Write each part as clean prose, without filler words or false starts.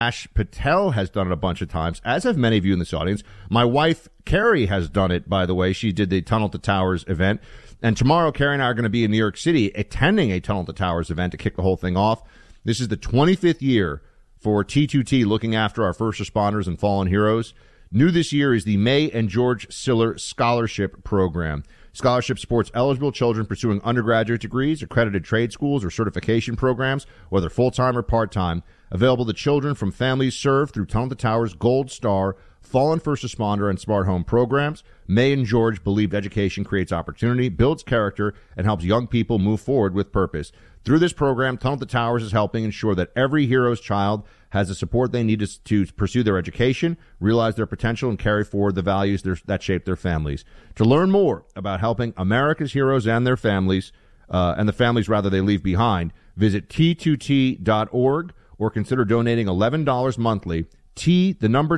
Ash Patel has done it a bunch of times, as have many of you in this audience. My wife, Carrie, has done it, by the way. She did the Tunnel to Towers event. And tomorrow, Carrie and I are going to be in New York City attending a Tunnel to Towers event to kick the whole thing off. This is the 25th year for T2T, looking after our first responders and fallen heroes. New this year is the May and George Siller Scholarship Program. Scholarship supports eligible children pursuing undergraduate degrees, accredited trade schools, or certification programs, whether full-time or part-time. Available to children from families served through Tunnel to Towers, Gold Star, Fallen First Responder, and Smart Home programs. May and George believed education creates opportunity, builds character, and helps young people move forward with purpose. Through this program, Tunnel to Towers is helping ensure that every hero's child has the support they need to pursue their education, realize their potential, and carry forward the values that shape their families. To learn more about helping America's heroes and their families, and the families rather they leave behind, visit T2T.org or consider donating $11 monthly. The number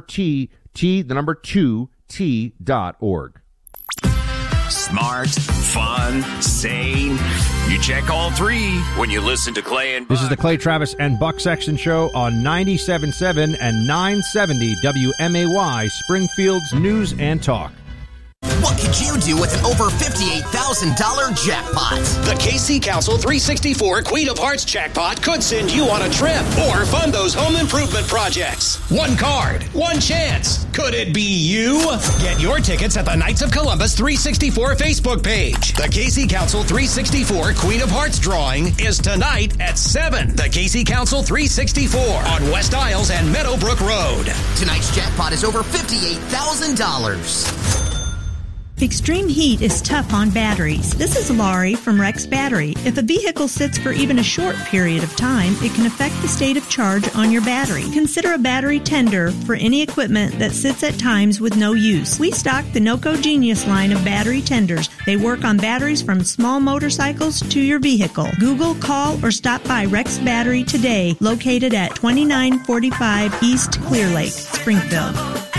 2T.org. Smart, fun, sane. You check all three when you listen to Clay and Buck. This is the Clay Travis and Buck Sexton Show on 97.7 and 970 WMAY, Springfield's News and Talk. What could you do with an over $58,000 jackpot? The KC Council 364 Queen of Hearts jackpot could send you on a trip or fund those home improvement projects. One card, one chance. Could it be you? Get your tickets at the Knights of Columbus 364 Facebook page. The KC Council 364 Queen of Hearts drawing is tonight at 7. The KC Council 364 on West Isles and Meadowbrook Road. Tonight's jackpot is over $58,000. Extreme heat is tough on batteries. This is Laurie from Rex Battery. If a vehicle sits for even a short period of time, it can affect the state of charge on your battery. Consider a battery tender for any equipment that sits at times with no use. We stock the NOCO Genius line of battery tenders. They work on batteries from small motorcycles to your vehicle. Google, call, or stop by Rex Battery today, located at 2945 East Clear Lake, Springfield.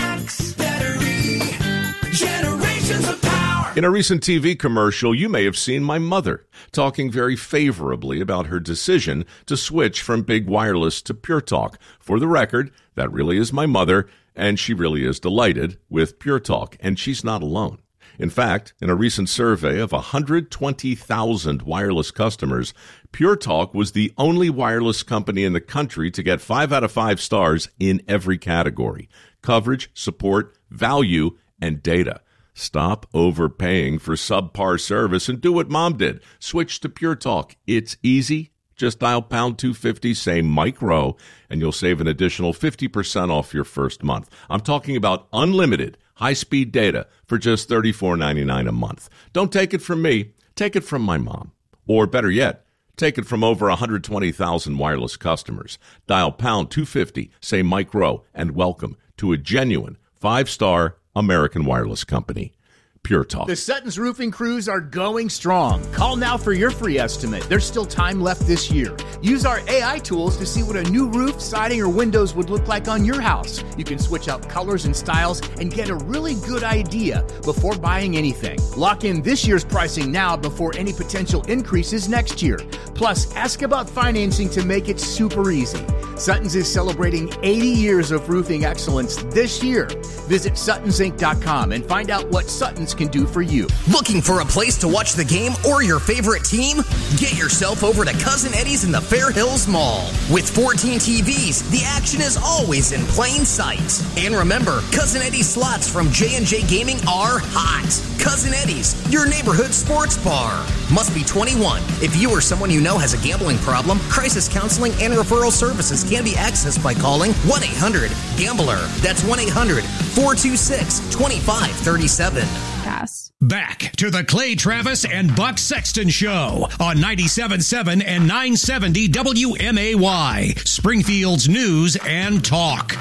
In a recent TV commercial, you may have seen my mother talking very favorably about her decision to switch from Big Wireless to Pure Talk. For the record, that really is my mother, and she really is delighted with Pure Talk, and she's not alone. In fact, in a recent survey of 120,000 wireless customers, Pure Talk was the only wireless company in the country to get 5 out of 5 stars in every category: coverage, support, value, and data. Stop overpaying for subpar service and do what Mom did. Switch to Pure Talk. It's easy. Just dial pound 250, say Mike Rowe, and you'll save an additional 50% off your first month. I'm talking about unlimited high-speed data for just $34.99 a month. Don't take it from me. Take it from my mom. Or better yet, take it from over 120,000 wireless customers. Dial pound 250, say Mike Rowe, and welcome to a genuine 5-star American wireless company. Pure Talk. The Sutton's Roofing crews are going strong. Call now for your free estimate. There's still time left this year. Use our AI tools to see what a new roof, siding, or windows would look like on your house. You can switch out colors and styles and get a really good idea before buying anything. Lock in this year's pricing now before any potential increases next year. Plus, ask about financing to make it super easy. Sutton's is celebrating 80 years of roofing excellence this year. Visit SuttonsInc.com and find out what Sutton's can do for you. Looking for a place to watch the game or your favorite team? Get yourself over to Cousin Eddie's in the Fair Hills Mall. With 14 TVs, the action is always in plain sight. And remember, Cousin Eddie's slots from J&J Gaming are hot. Cousin Eddie's, your neighborhood sports bar. Must be 21. If you or someone you know has a gambling problem, crisis counseling and referral services can be accessed by calling 1-800-GAMBLER. That's 1-800-426-2537. Back to the Clay Travis and Buck Sexton Show on 97.7 and 970 WMAY, Springfield's News and Talk.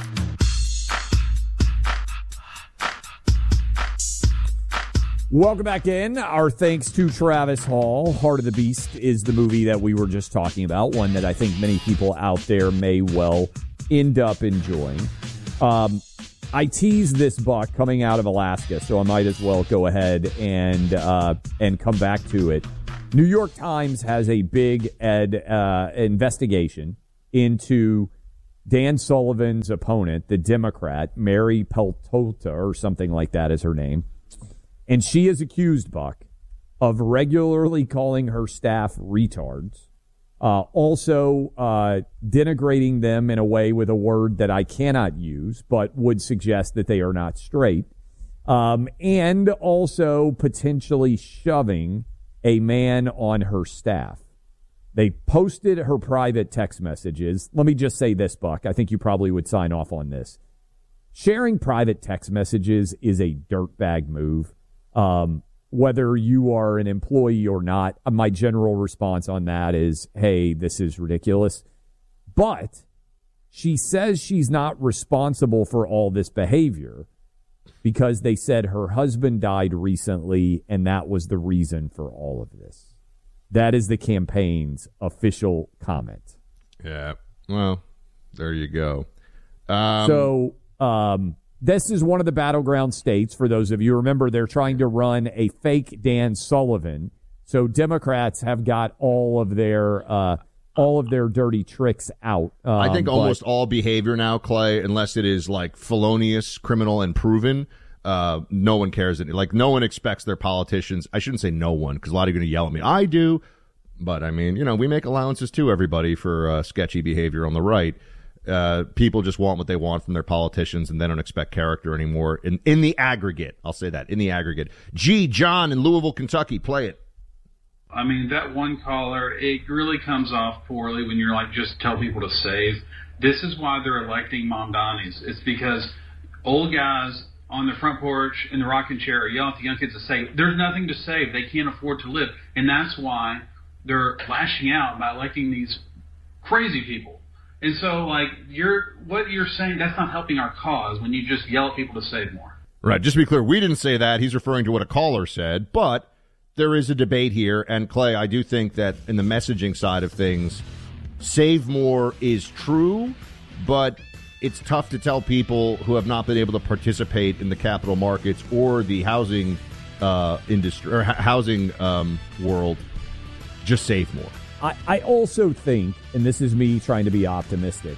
Welcome back in. Our thanks to Travis Hall. Heart of the Beast is the movie that we were just talking about, one that I think many people out there may well end up enjoying. I teased this, Buck, coming out of Alaska, so I might as well go ahead and come back to it. New York Times has a big investigation into Dan Sullivan's opponent, the Democrat, Mary Peltola or something like that is her name. And she is accused, Buck, of regularly calling her staff retards. Also denigrating them in a way with a word that I cannot use, but would suggest that they are not straight. And also potentially shoving a man on her staff. They posted her private text messages. Let me just say this, Buck. I think you probably would sign off on this. Sharing private text messages is a dirtbag move. Whether you are an employee or not, my general response on that is, hey, this is ridiculous. But she says she's not responsible for all this behavior because they said her husband died recently, and that was the reason for all of this. That is the campaign's official comment. Yeah. Well, there you go. This is one of the battleground states. For those of you remember, they're trying to run a fake Dan Sullivan. So Democrats have got all of their dirty tricks out. I think almost all behavior now, Clay, unless it is like felonious, criminal, and proven, no one cares. Like, no one expects their politicians. I shouldn't say no one, because a lot of you are going to yell at me. I do. But, I mean, we make allowances, too, everybody, for sketchy behavior on the right. People just want what they want from their politicians, and they don't expect character anymore. In the aggregate, I'll say that, in the aggregate. John in Louisville, Kentucky, play it. I mean, that one caller, it really comes off poorly when you're like, just tell people to save. This is why they're electing Mamdanis. It's because old guys on the front porch in the rocking chair are yelling at the young kids to save. There's nothing to save. They can't afford to live. And that's why they're lashing out by electing these crazy people. And so, like, what you're saying, that's not helping our cause when you just yell at people to save more. Right. Just to be clear, we didn't say that. He's referring to what a caller said. But there is a debate here. And, Clay, I do think that in the messaging side of things, save more is true, but it's tough to tell people who have not been able to participate in the capital markets or the housing industry or housing world, just save more. I also think, and this is me trying to be optimistic,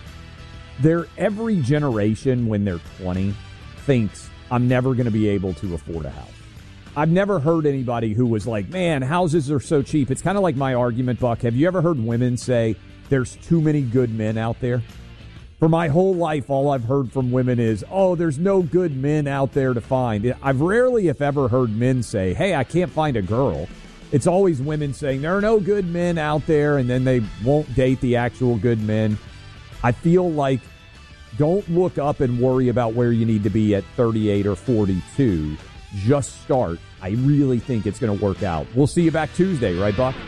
every generation when they're 20 thinks, I'm never going to be able to afford a house. I've never heard anybody who was like, man, houses are so cheap. It's kind of like my argument, Buck. Have you ever heard women say there's too many good men out there? For my whole life, all I've heard from women is, oh, there's no good men out there to find. I've rarely, if ever, heard men say, hey, I can't find a girl. It's always women saying there are no good men out there, and then they won't date the actual good men. I feel like don't look up and worry about where you need to be at 38 or 42. Just start. I really think it's going to work out. We'll see you back Tuesday, right, Buck?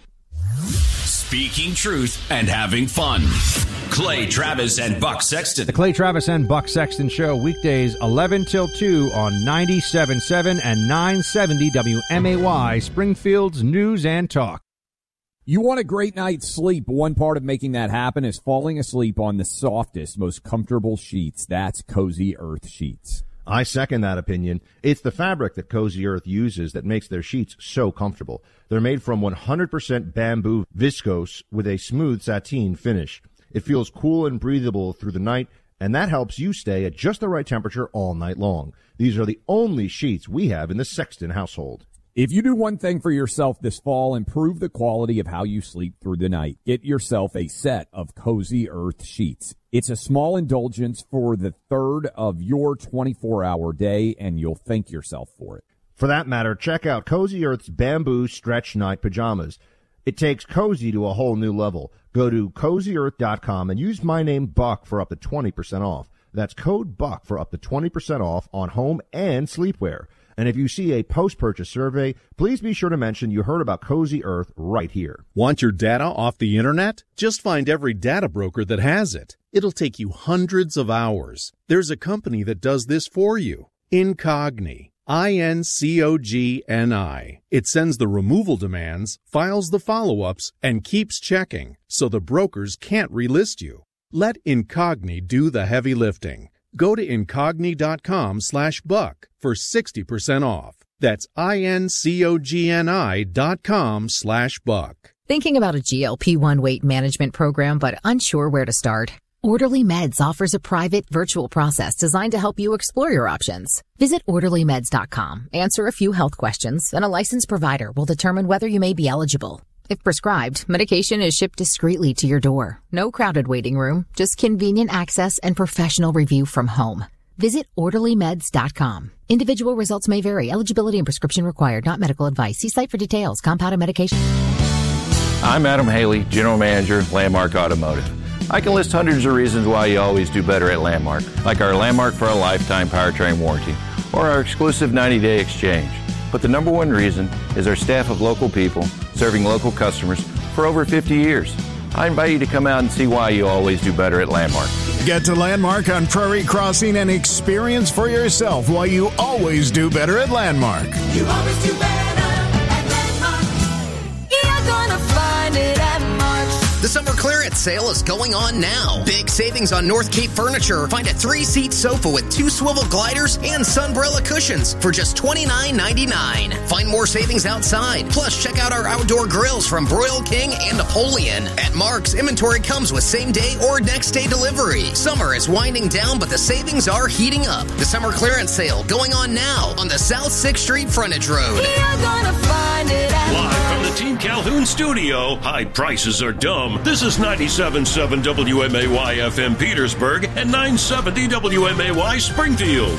Speaking truth and having fun. Clay Travis and Buck Sexton. The Clay Travis and Buck Sexton Show, weekdays 11 till 2 on 97.7 and 970 WMAY, Springfield's News and Talk. You want a great night's sleep. One part of making that happen is falling asleep on the softest, most comfortable sheets. That's Cozy Earth Sheets. I second that opinion. It's the fabric that Cozy Earth uses that makes their sheets so comfortable. They're made from 100% bamboo viscose with a smooth sateen finish. It feels cool and breathable through the night, and that helps you stay at just the right temperature all night long. These are the only sheets we have in the Sexton household. If you do one thing for yourself this fall, improve the quality of how you sleep through the night. Get yourself a set of Cozy Earth sheets. It's a small indulgence for the third of your 24-hour day, and you'll thank yourself for it. For that matter, check out Cozy Earth's Bamboo Stretch Night Pajamas. It takes cozy to a whole new level. Go to CozyEarth.com and use my name, Buck, for up to 20% off. That's code BUCK for up to 20% off on home and sleepwear. And if you see a post-purchase survey, please be sure to mention you heard about Cozy Earth right here. Want your data off the internet? Just find every data broker that has it. It'll take you hundreds of hours. There's a company that does this for you. Incogni. INCOGNI. It sends the removal demands, files the follow-ups, and keeps checking, so the brokers can't relist you. Let Incogni do the heavy lifting. Go to Incogni.com/Buck for 60% off. That's INCOGNI.com/Buck. Thinking about a GLP-1 weight management program but unsure where to start? Orderly Meds offers a private virtual process designed to help you explore your options. Visit orderlymeds.com, answer a few health questions, and a licensed provider will determine whether you may be eligible. If prescribed, medication is shipped discreetly to your door. No crowded waiting room, just convenient access and professional review from home. Visit orderlymeds.com. Individual results may vary. Eligibility and prescription required. Not medical advice. See site for details. Compounded medication. I'm Adam Haley, General Manager, Landmark Automotive. I can list hundreds of reasons why you always do better at Landmark, like our Landmark for a Lifetime powertrain warranty or our exclusive 90-day exchange. But the number one reason is our staff of local people serving local customers for over 50 years. I invite you to come out and see why you always do better at Landmark. Get to Landmark on Prairie Crossing and experience for yourself why you always do better at Landmark. You always do better at Landmark. You're gonna find it at March. The summer clearance sale is going on now. Big savings on North Cape Furniture. Find a 3-seat sofa with 2 swivel gliders and sunbrella cushions for just $29.99. Find more savings outside. Plus, check out our outdoor grills from Broil King and Napoleon. At Mark's, inventory comes with same-day or next-day delivery. Summer is winding down, but the savings are heating up. The summer clearance sale going on now on the South 6th Street frontage road. You're gonna find it at Live from the Team Calhoun studio, high prices are dumb. This is 97.7 WMAY FM Petersburg and 970 WMAY Springfield.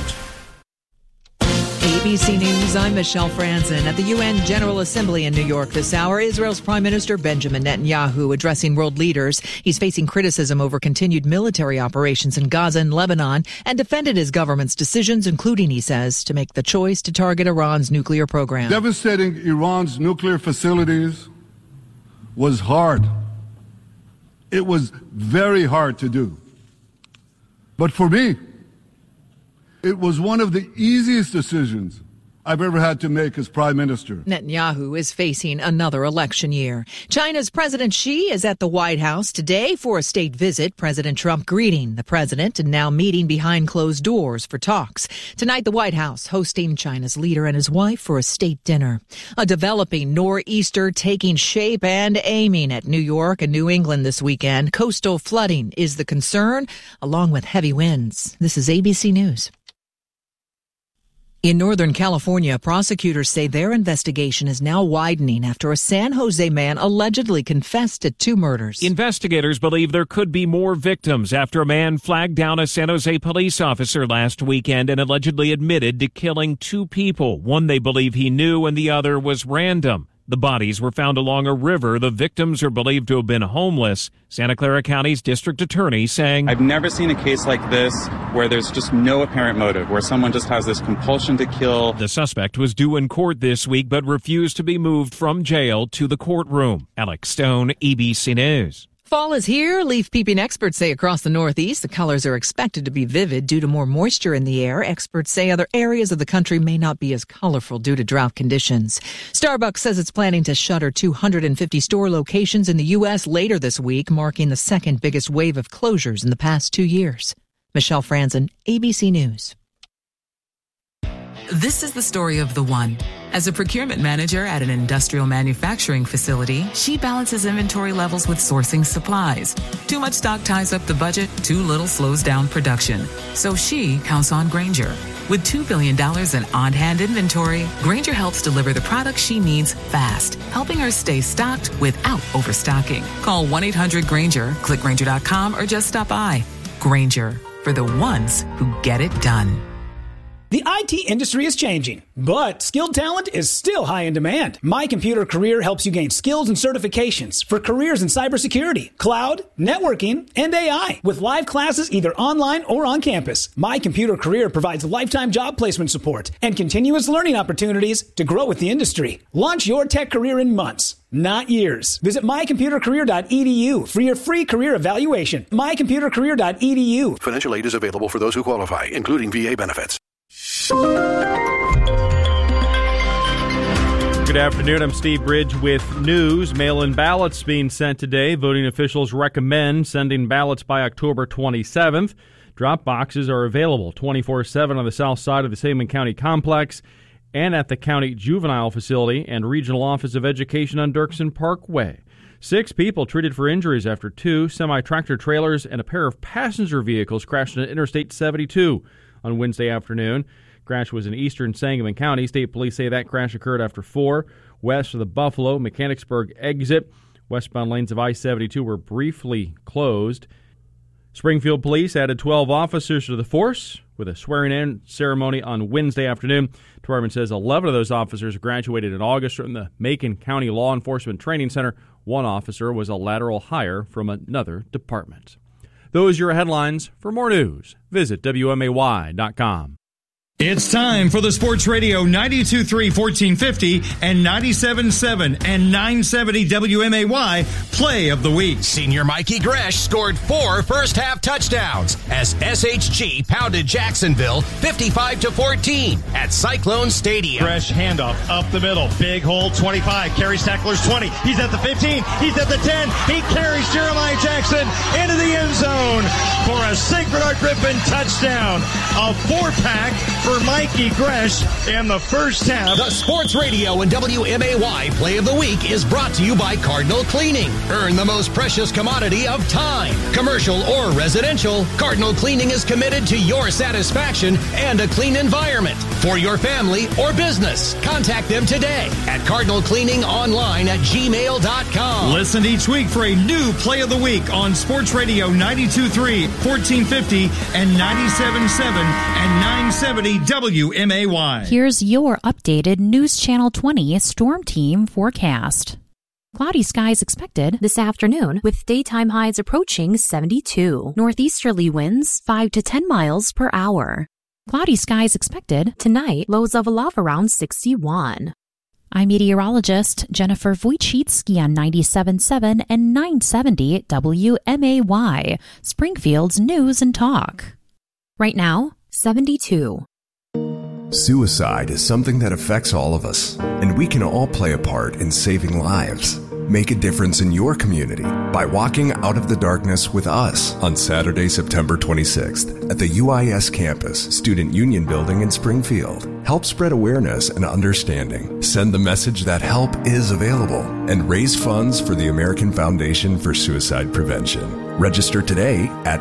ABC News, I'm Michelle Franzen. At the UN General Assembly in New York this hour, Israel's Prime Minister Benjamin Netanyahu addressing world leaders. He's facing criticism over continued military operations in Gaza and Lebanon and defended his government's decisions, including, he says, to make the choice to target Iran's nuclear program. Devastating Iran's nuclear facilities was hard. It was very hard to do. But for me, it was one of the easiest decisions I've ever had to make as prime minister. Netanyahu is facing another election year. China's President Xi is at the White House today for a state visit. President Trump greeting the president and now meeting behind closed doors for talks. Tonight, the White House hosting China's leader and his wife for a state dinner. A developing nor'easter taking shape and aiming at New York and New England this weekend. Coastal flooding is the concern, along with heavy winds. This is ABC News. In Northern California, prosecutors say their investigation is now widening after a San Jose man allegedly confessed to 2 murders. Investigators believe there could be more victims after a man flagged down a San Jose police officer last weekend and allegedly admitted to killing 2 people. One they believe he knew and the other was random. The bodies were found along a river. The victims are believed to have been homeless. Santa Clara County's district attorney saying, I've never seen a case like this where there's just no apparent motive, where someone just has this compulsion to kill. The suspect was due in court this week but refused to be moved from jail to the courtroom. Alex Stone, ABC News. Fall is here. Leaf peeping experts say across the Northeast, the colors are expected to be vivid due to more moisture in the air. Experts say other areas of the country may not be as colorful due to drought conditions. Starbucks says it's planning to shutter 250 store locations in the U.S. later this week, marking the second biggest wave of closures in the past 2 years. Michelle Franzen, ABC News. This is the story of the one. As a procurement manager at an industrial manufacturing facility, she balances inventory levels with sourcing supplies. Too much stock ties up the budget, too little slows down production. So she counts on Grainger. With $2 billion in on-hand inventory, Grainger helps deliver the products she needs fast, helping her stay stocked without overstocking. Call 1-800-GRAINGER, click Grainger.com, or just stop by. Grainger, for the ones who get it done. The IT industry is changing, but skilled talent is still high in demand. My Computer Career helps you gain skills and certifications for careers in cybersecurity, cloud, networking, and AI. With live classes either online or on campus, My Computer Career provides lifetime job placement support and continuous learning opportunities to grow with the industry. Launch your tech career in months, not years. Visit mycomputercareer.edu for your free career evaluation. mycomputercareer.edu. Financial aid is available for those who qualify, including VA benefits. Good afternoon. I'm Steve Bridge with news. Mail-in ballots being sent today. Voting officials recommend sending ballots by October 27th. Drop boxes are available 24/7 on the south side of the Sangamon County Complex and at the County Juvenile Facility and Regional Office of Education on Dirksen Parkway. 6 people treated for injuries after 2 semi-tractor trailers and a pair of passenger vehicles crashed on Interstate 72 on Wednesday afternoon. Crash was in eastern Sangamon County. State police say that crash occurred after 4 west of the Buffalo Mechanicsburg exit. Westbound lanes of I-72 were briefly closed. Springfield police added 12 officers to the force with a swearing-in ceremony on Wednesday afternoon. The department says 11 of those officers graduated in August from the Macon County Law Enforcement Training Center. One officer was a lateral hire from another department. Those are your headlines. For more news, visit WMAY.com. It's time for the Sports Radio 92.3 1450 and 97.7 and 970 WMAY Play of the Week. Senior Mikey Gresh scored 4 first-half touchdowns as SHG pounded Jacksonville 55-14 at Cyclone Stadium. Gresh handoff up the middle. Big hole, 25. Carries tacklers 20. He's at the 15. He's at the 10. He carries Jeremiah Jackson into the end zone for a Sacred Heart Griffin touchdown. A 4-pack for Mikey Gresh in the first half. The Sports Radio and WMAY Play of the Week is brought to you by Cardinal Cleaning. Earn the most precious commodity of time. Commercial or residential, Cardinal Cleaning is committed to your satisfaction and a clean environment. For your family or business, contact them today at cardinalcleaningonline@gmail.com. Listen each week for a new Play of the Week on Sports Radio 92.3 1450 and 97.7 and 970 WMAY. Here's your updated News Channel 20 Storm Team forecast. Cloudy skies expected this afternoon with daytime highs approaching 72. Northeasterly winds 5 to 10 miles per hour. Cloudy skies expected tonight, lows of around 61. I'm meteorologist Jennifer Wojcicki on 97.7 and 970 WMAY, Springfield's News and Talk. Right now, 72. Suicide is something that affects all of us, and we can all play a part in saving lives. Make a difference in your community by walking out of the darkness with us on Saturday, September 26th at the UIS campus, Student Union Building in Springfield. Help spread awareness and understanding. Send the message that help is available and raise funds for the American Foundation for Suicide Prevention. Register today at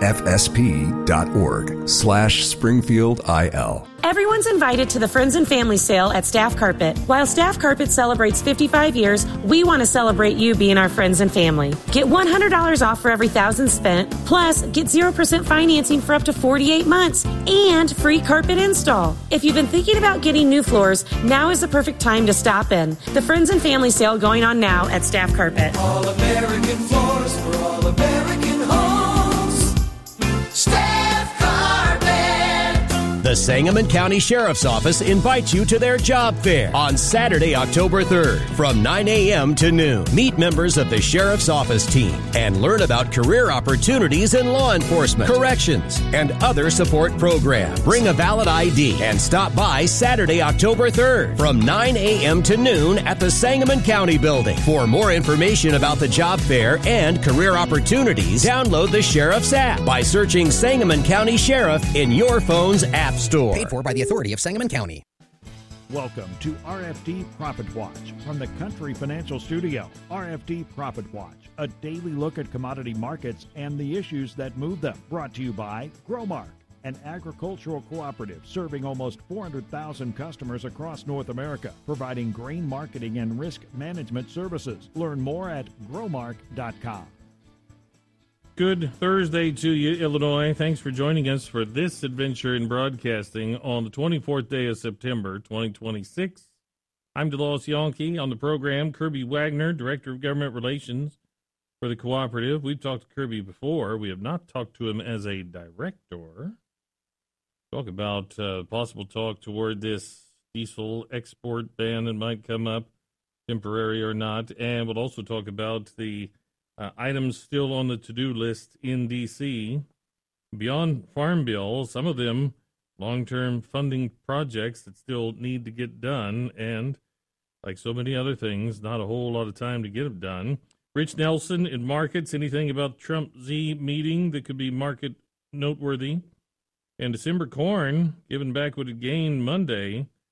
afsp.org/SpringfieldIL. Everyone's invited to the Friends and Family Sale at Staff Carpet. While Staff Carpet celebrates 55 years, we want to celebrate you being our friends and family. Get $100 off for every $1,000 spent, plus get 0% financing for up to 48 months and free carpet install. If you've been thinking about getting new floors, now is the perfect time to stop in. The Friends and Family Sale going on now at Staff Carpet. All American floors for all American homes. Staff Carpet. The Sangamon County Sheriff's Office invites you to their job fair on Saturday, October 3rd from 9 a.m. to noon. Meet members of the Sheriff's Office team and learn about career opportunities in law enforcement, corrections, and other support programs. Bring a valid ID and stop by Saturday, October 3rd from 9 a.m. to noon at the Sangamon County Building. For more information about the job fair and career opportunities, download the Sheriff's app by searching Sangamon County Sheriff in your phone's app store. Paid for by the authority of Sangamon County. Welcome to RFD Profit Watch from the Country Financial Studio. RFD Profit Watch, a daily look at commodity markets and the issues that move them. Brought to you by Growmark, an agricultural cooperative serving almost 400,000 customers across North America, providing grain marketing and risk management services. Learn more at growmark.com. Good Thursday to you, Illinois. Thanks for joining us for this adventure in broadcasting on the 24th day of September, 2026. I'm DeLoss Yonke. On the program, Kirby Wagner, Director of Government Relations for the Cooperative. We've talked to Kirby before. We have not talked to him as a director. Talk about possible talk toward this diesel export ban that might come up, temporary or not. And we'll also talk about the items still on the to-do list in D.C. Beyond Farm Bill, some of them long-term funding projects that still need to get done, and like so many other things, not a whole lot of time to get them done. Rich Nelson in markets, anything about Trump Z meeting that could be market noteworthy. And December corn, giving back what it gained Monday,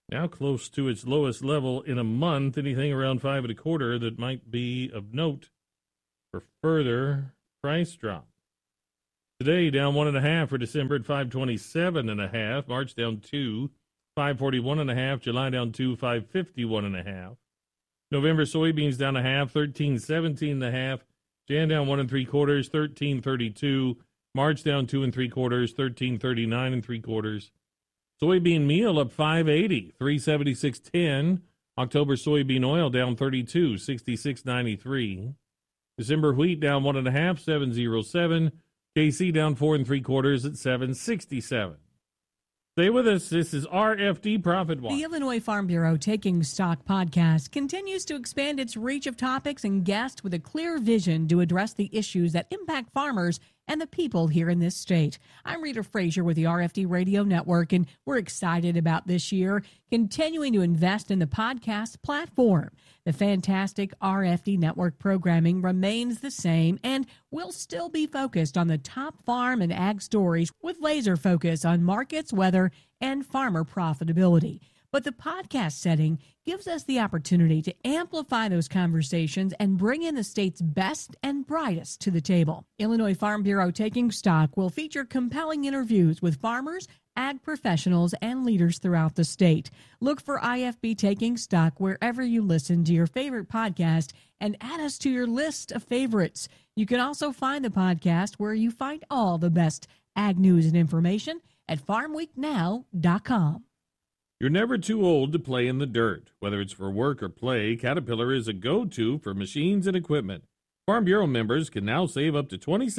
Now close to its lowest level in a month. Anything around 5 1/4 that might be of note for further price drop. Today down 1.5 for December at 527.5. March down 2, 541.5. July down 2, 551.5. November soybeans down 0.5, 1317.5. Jan down 1 3/4, 1332. March down 2 3/4, 1339 3/4. Soybean meal up 5.80, 376.10. October soybean oil down 32, 66.93. December wheat down 1.5, 707. KC down 4 3/4 at 767. Stay with us. This is RFD Profit Watch. The Illinois Farm Bureau Taking Stock podcast continues to expand its reach of topics and guests with a clear vision to address the issues that impact farmers and the people here in this state. I'm Rita Frazier with the RFD Radio Network, and we're excited about this year continuing to invest in the podcast platform. The fantastic RFD Network programming remains the same, and we'll still be focused on the top farm and ag stories with laser focus on markets, weather, and farmer profitability. But the podcast setting gives us the opportunity to amplify those conversations and bring in the state's best and brightest to the table. Illinois Farm Bureau Taking Stock will feature compelling interviews with farmers, ag professionals, and leaders throughout the state. Look for IFB Taking Stock wherever you listen to your favorite podcast and add us to your list of favorites. You can also find the podcast where you find all the best ag news and information at farmweeknow.com. You're never too old to play in the dirt. Whether it's for work or play, Caterpillar is a go-to for machines and equipment. Farm Bureau members can now save up to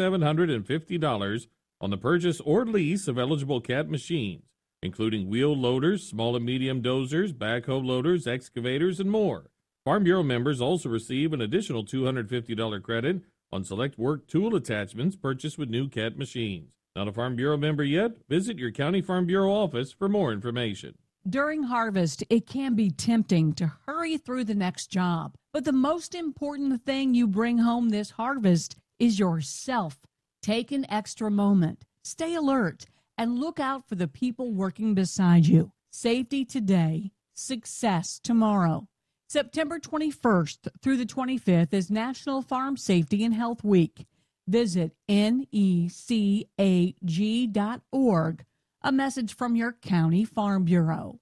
$2,750 on the purchase or lease of eligible Cat machines, including wheel loaders, small and medium dozers, backhoe loaders, excavators, and more. Farm Bureau members also receive an additional $250 credit on select work tool attachments purchased with new Cat machines. Not a Farm Bureau member yet? Visit your County Farm Bureau office for more information. During harvest, it can be tempting to hurry through the next job. But the most important thing you bring home this harvest is yourself. Take an extra moment, stay alert, and look out for the people working beside you. Safety today, success tomorrow. September 21st through the 25th is National Farm Safety and Health Week. Visit necag.org. A message from your County Farm Bureau.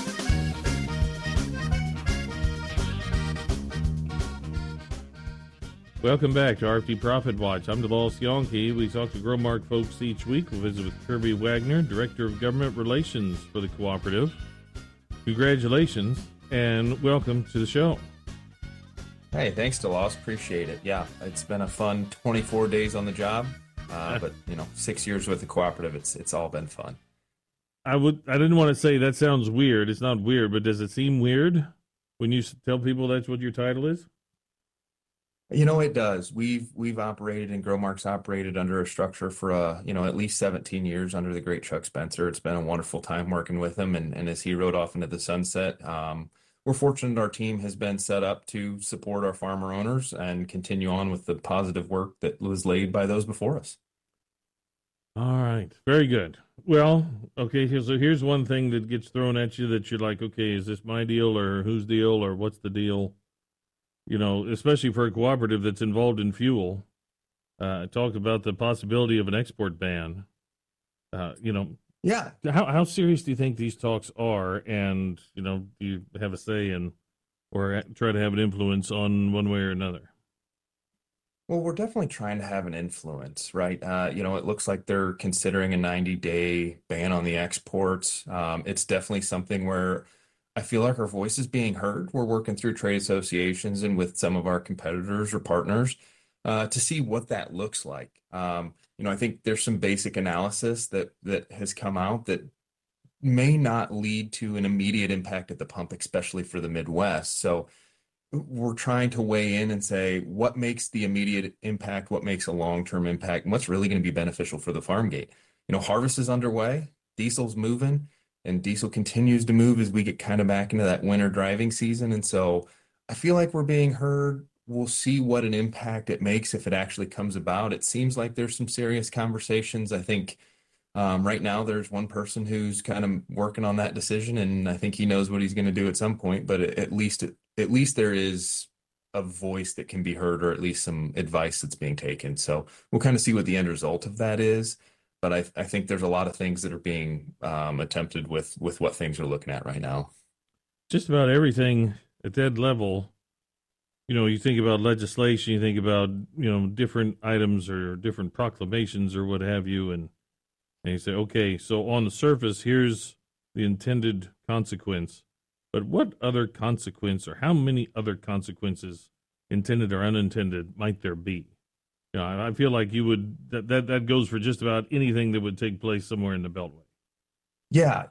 Welcome back to RFD Profit Watch. I'm DeLoss Yonke. We talk to Growmark folks each week. We'll visit with Kirby Wagner, Director of Government Relations for the cooperative. Congratulations and welcome to the show. Hey, thanks, DeLoss. Appreciate it. Yeah, it's been a fun 24 days on the job, but 6 years with the cooperative. It's all been fun. I didn't want to say that sounds weird. It's not weird, but does it seem weird when you tell people that's what your title is? It does. We've operated, and Growmark's operated under a structure for at least 17 years under the great Chuck Spencer. It's been a wonderful time working with him, and as he rode off into the sunset, we're fortunate our team has been set up to support our farmer owners and continue on with the positive work that was laid by those before us. All right. Very good. Well, okay, so here's one thing that gets thrown at you that you're like, okay, is this my deal or whose deal or what's the deal? Especially for a cooperative that's involved in fuel. Talked about the possibility of an export ban. Yeah. How serious do you think these talks are? And, do you have a say in or try to have an influence on one way or another? Well, we're definitely trying to have an influence, right? It looks like they're considering a 90-day ban on the exports. It's definitely something where I feel like our voice is being heard. We're working through trade associations and with some of our competitors or partners to see what that looks like. I think there's some basic analysis that has come out that may not lead to an immediate impact at the pump, especially for the Midwest. So we're trying to weigh in and say what makes the immediate impact, what makes a long-term impact, and what's really going to be beneficial for the farm gate. Harvest is underway, diesel's moving, and diesel continues to move as we get kind of back into that winter driving season. And so I feel like we're being heard. We'll see what an impact it makes if it actually comes about. It seems like there's some serious conversations. I think Right now, there's one person who's kind of working on that decision, and I think he knows what he's going to do at some point. But at least there is a voice that can be heard, or at least some advice that's being taken. So we'll kind of see what the end result of that is. But I think there's a lot of things that are being attempted with what things are looking at right now. Just about everything at that level. You think about legislation, you think about, different items or different proclamations or what have you, and you say, okay, so on the surface, here's the intended consequence. But what other consequence, or how many other consequences, intended or unintended, might there be? I feel like you would, that goes for just about anything that would take place somewhere in the Beltway. Yeah,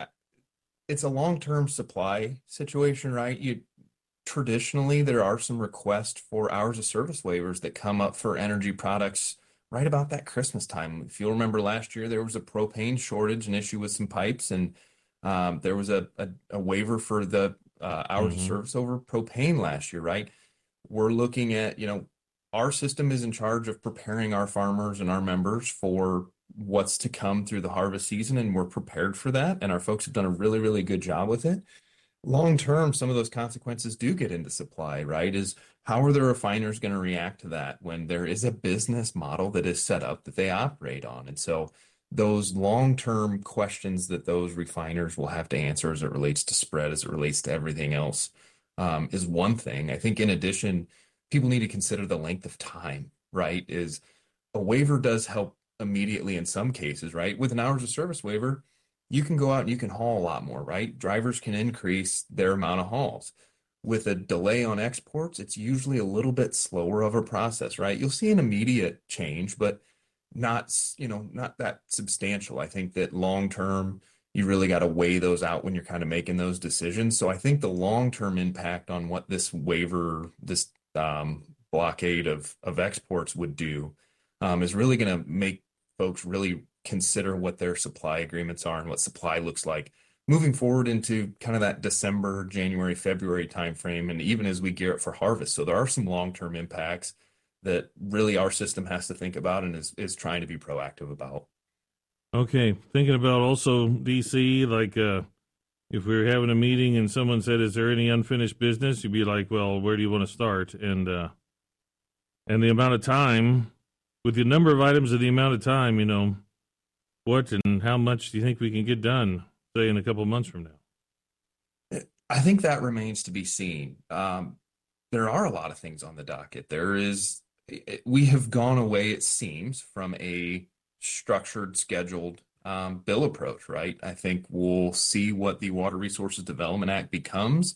it's a long-term supply situation, right? Traditionally, there are some requests for hours of service waivers that come up for energy products right about that Christmas time. If you'll remember last year, there was a propane shortage, an issue with some pipes, and there was a waiver for the hours of service over propane last year, right? We're looking at, our system is in charge of preparing our farmers and our members for what's to come through the harvest season, and we're prepared for that, and our folks have done a really, really good job with it. Long term, some of those consequences do get into supply, right? Is how are the refiners going to react to that when there is a business model that is set up that they operate on? And so those long-term questions that those refiners will have to answer as it relates to spread, as it relates to everything else, is one thing. I think in addition, people need to consider the length of time, right? Is a waiver does help immediately in some cases, right? With an hours of service waiver, you can go out and you can haul a lot more, right? Drivers can increase their amount of hauls. With a delay on exports, it's usually a little bit slower of a process, right? You'll see an immediate change, but not that substantial. I think that long term, you really got to weigh those out when you're kind of making those decisions. So I think the long term impact on what this waiver, this blockade of exports would do, is really going to make folks really consider what their supply agreements are and what supply looks like moving forward into kind of that December, January, February timeframe, and even as we gear up for harvest. So there are some long-term impacts that really our system has to think about and is trying to be proactive about. Okay, thinking about also DC, like if we were having a meeting and someone said, "Is there any unfinished business?" You'd be like, "Well, where do you want to start?" And the amount of time, with the number of items and the amount of time, what and how much do you think we can get done, say, in a couple of months from now? I think that remains to be seen. There are a lot of things on the docket. We have gone away, it seems, from a structured, scheduled bill approach, right? I think we'll see what the Water Resources Development Act becomes.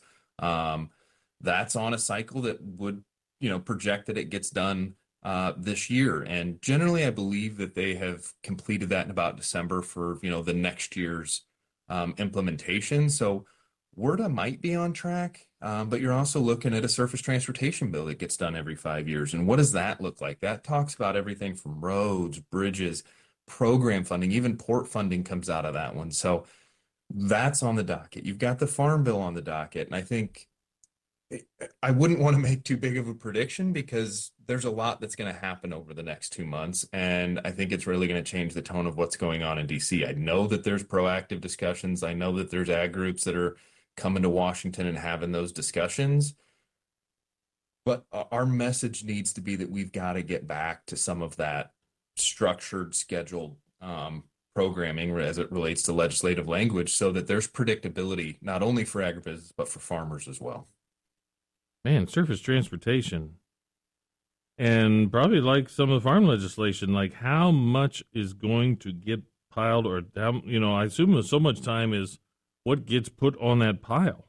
That's on a cycle that would, project that it gets done this year. And generally, I believe that they have completed that in about December for, the next year's implementation. So WRDA might be on track, but you're also looking at a surface transportation bill that gets done every 5 years. And what does that look like? That talks about everything from roads, bridges, program funding, even port funding comes out of that one. So that's on the docket. You've got the Farm Bill on the docket. And I think I wouldn't want to make too big of a prediction because there's a lot that's going to happen over the next 2 months. And I think it's really going to change the tone of what's going on in DC. I know that there's proactive discussions. I know that there's ag groups that are coming to Washington and having those discussions. But our message needs to be that we've got to get back to some of that structured, scheduled programming as it relates to legislative language so that there's predictability, not only for agribusiness, but for farmers as well. Man, surface transportation. And probably like some of the farm legislation, like how much is going to get piled or how, I assume so much time is what gets put on that pile.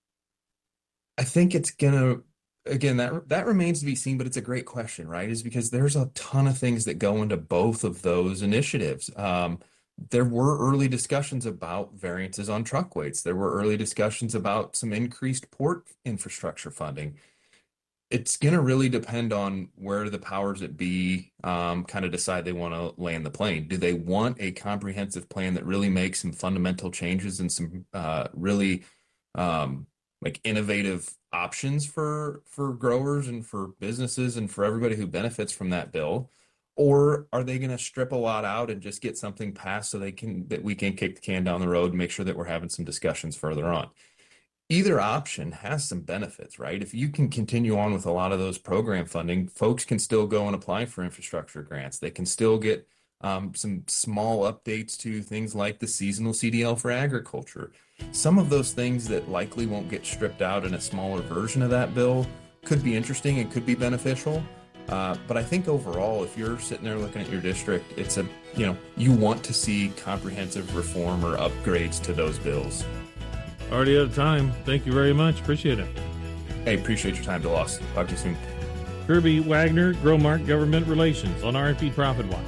I think it's going to, again, that remains to be seen, but it's a great question, right? Is because there's a ton of things that go into both of those initiatives. There were early discussions about variances on truck weights. There were early discussions about some increased port infrastructure funding. It's going to really depend on where the powers that be kind of decide they want to land the plane. Do they want a comprehensive plan that really makes some fundamental changes and some really like innovative options for growers and for businesses and for everybody who benefits from that bill? Or are they going to strip a lot out and just get something passed so that we can kick the can down the road and make sure that we're having some discussions further on? Either option has some benefits, right? If you can continue on with a lot of those program funding, folks can still go and apply for infrastructure grants. They can still get some small updates to things like the seasonal CDL for agriculture. Some of those things that likely won't get stripped out in a smaller version of that bill could be interesting and could be beneficial. But I think overall, if you're sitting there looking at your district, it's you want to see comprehensive reform or upgrades to those bills. Already out of time. Thank you very much. Appreciate it. Hey, appreciate your time, DeLoss. Talk to you soon. Kirby Wagner, Growmark Government Relations on RFD Profit Watch.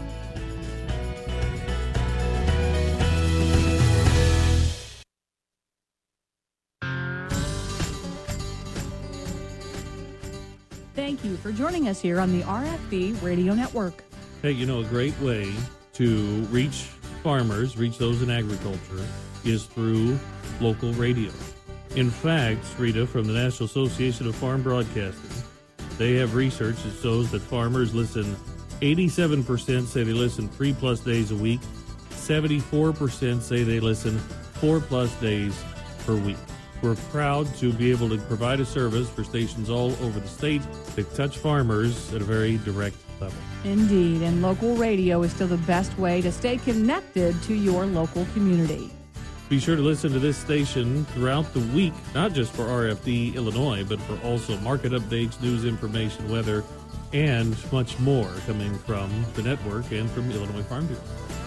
Thank you for joining us here on the RFD Radio Network. Hey, a great way to reach farmers, reach those in agriculture, is through local radio. In fact, Rita, from the National Association of Farm Broadcasters, they have research that shows that farmers listen, 87% say they listen 3+ days a week, 74% say they listen 4+ days per week. We're proud to be able to provide a service for stations all over the state that touch farmers at a very direct level. Indeed, and local radio is still the best way to stay connected to your local community. Be sure to listen to this station throughout the week, not just for RFD Illinois, but for also market updates, news information, weather, and much more coming from the network and from Illinois Farm Bureau.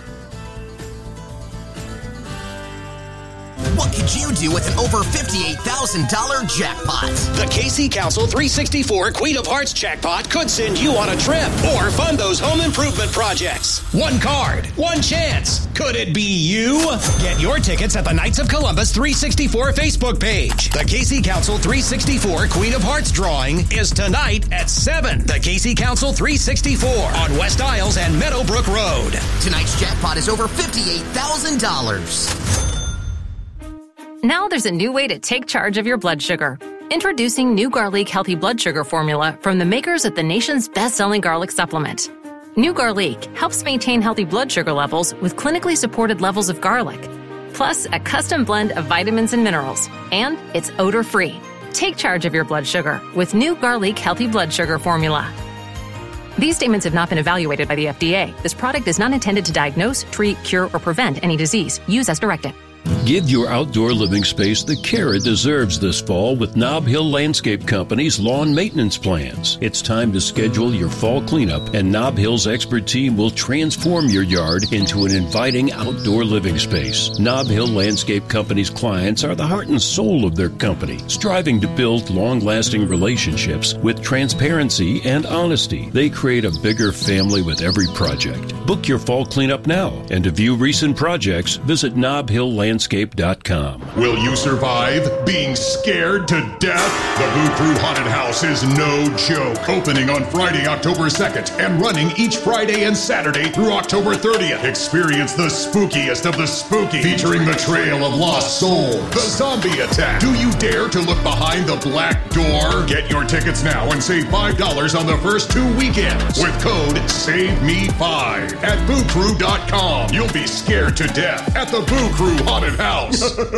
What could you do with an over $58,000 jackpot? The KC Council 364 Queen of Hearts jackpot could send you on a trip or fund those home improvement projects. One card, one chance. Could it be you? Get your tickets at the Knights of Columbus 364 Facebook page. The KC Council 364 Queen of Hearts drawing is tonight at 7. The KC Council 364 on West Isles and Meadowbrook Road. Tonight's jackpot is over $58,000. Now there's a new way to take charge of your blood sugar. Introducing New Garlic Healthy Blood Sugar Formula from the makers of the nation's best-selling garlic supplement. New Garlic helps maintain healthy blood sugar levels with clinically supported levels of garlic, plus a custom blend of vitamins and minerals, and it's odor-free. Take charge of your blood sugar with New Garlic Healthy Blood Sugar Formula. These statements have not been evaluated by the FDA. This product is not intended to diagnose, treat, cure, or prevent any disease. Use as directed. Give your outdoor living space the care it deserves this fall with Nob Hill Landscape Company's lawn maintenance plans. It's time to schedule your fall cleanup, and Nob Hill's expert team will transform your yard into an inviting outdoor living space. Nob Hill Landscape Company's clients are the heart and soul of their company, striving to build long-lasting relationships with transparency and honesty. They create a bigger family with every project. Book your fall cleanup now, and to view recent projects, visit NobHillLandscape.com. Will you survive being scared to death? The Boo Crew Haunted House is no joke. Opening on Friday, October 2nd and running each Friday and Saturday through October 30th. Experience the spookiest of the spooky, featuring the Trail of Lost Souls, the Zombie Attack. Do you dare to look behind the black door? Get your tickets now and save $5 on the first 2 weekends with code SAVEME5 at BooCrew.com. You'll be scared to death at the Boo Crew Haunted House.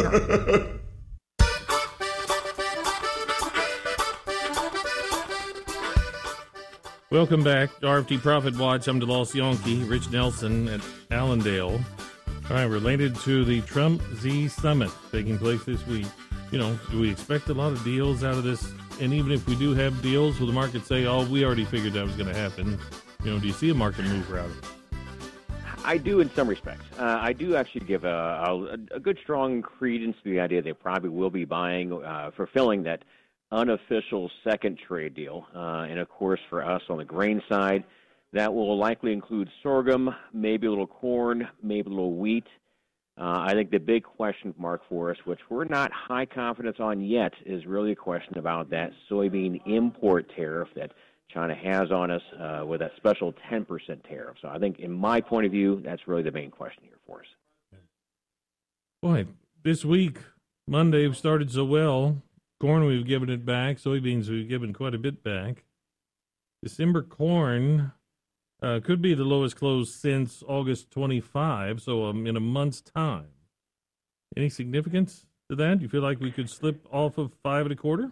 Welcome back to RFD Profit Watch. I'm DeLoss Yonke, Rich Nelson at Allendale. All right, related to the Trump Z Summit taking place this week, do we expect a lot of deals out of this? And even if we do have deals, will the market say, oh, we already figured that was going to happen? Do you see a market move out of it? I do in some respects. I do actually give a good, strong credence to the idea they probably will be buying, fulfilling that unofficial second trade deal. And, of course, for us on the grain side, that will likely include sorghum, maybe a little corn, maybe a little wheat. I think the big question mark for us, which we're not high confidence on yet, is really a question about that soybean import tariff that China has on us with that special 10% tariff. So I think, in my point of view, that's really the main question here for us. Boy, this week, Monday, we've started so well. Corn, we've given it back. Soybeans, we've given quite a bit back. December corn, Could be the lowest close since August 25, so in a month's time. Any significance to that? Do you feel like we could slip off of 5 1/4?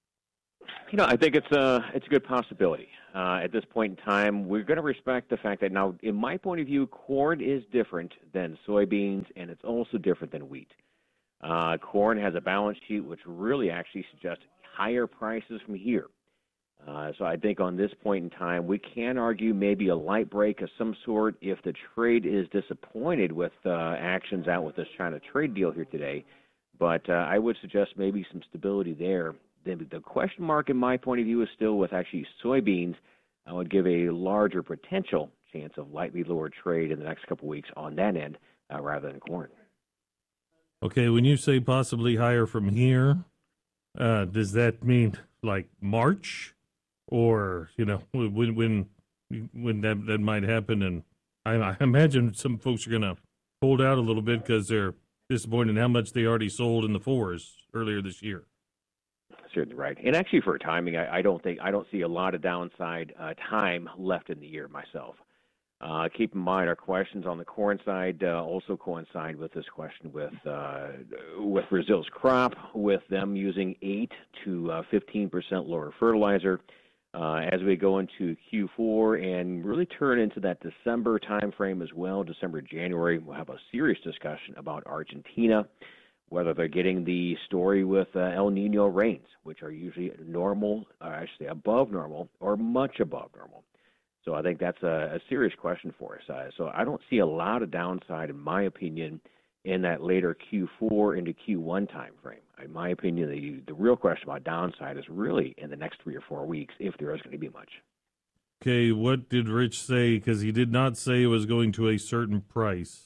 I think it's a good possibility. At this point in time, we're going to respect the fact that now, in my point of view, corn is different than soybeans, and it's also different than wheat. Corn has a balance sheet which really actually suggests higher prices from here. So I think on this point in time, we can argue maybe a light break of some sort if the trade is disappointed with actions out with this China trade deal here today. But I would suggest maybe some stability there. The question mark, in my point of view, is still with actually soybeans. I would give a larger potential chance of lightly lower trade in the next couple of weeks on that end rather than corn. Okay, when you say possibly higher from here, does that mean like March? Or, when that might happen? And I imagine some folks are going to hold out a little bit because they're disappointed in how much they already sold in the 4s earlier this year. Certainly right. And actually, for timing, I don't see a lot of downside time left in the year myself. Keep in mind, our questions on the corn side also coincide with this question with Brazil's crop, with them using 8 to 15% lower fertilizer. As we go into Q4 and really turn into that December timeframe as well, December, January, we'll have a serious discussion about Argentina, whether they're getting the story with El Nino rains, which are usually normal, or actually above normal, or much above normal. So I think that's a serious question for us. So I don't see a lot of downside, in my opinion, in that later Q4 into Q1 timeframe. In my opinion, the real question about downside is really in the next 3 or 4 weeks, if there is going to be much. Okay, what did Rich say? Because he did not say it was going to a certain price.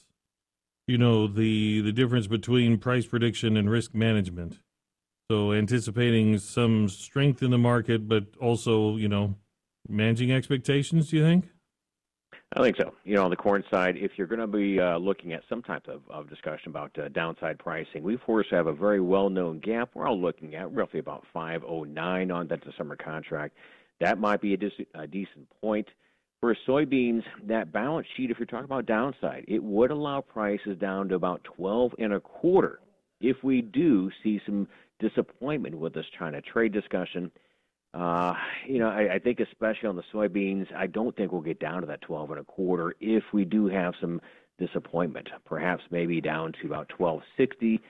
The difference between price prediction and risk management. So anticipating some strength in the market, but also, managing expectations, do you think? I think so. On the corn side, if you're going to be looking at some type of discussion about downside pricing, we, of course, have a very well-known gap. We're all looking at roughly about 509 on that December contract. That might be a decent point. For soybeans, that balance sheet, if you're talking about downside, it would allow prices down to about 12 1/4 if we do see some disappointment with this China trade discussion. I think especially on the soybeans, I don't think we'll get down to that 12 1/4 if we do have some disappointment, perhaps maybe down to about 1260,